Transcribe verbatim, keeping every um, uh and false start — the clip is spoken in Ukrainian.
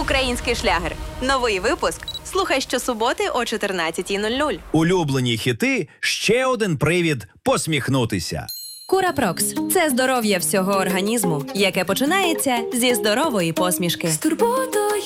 Український шлягер. Новий випуск. Слухай щосуботи о чотирнадцятій нуль нуль. Улюблені хіти – ще один привід посміхнутися. Курапрокс – це здоров'я всього організму, яке починається зі здорової посмішки. З турботою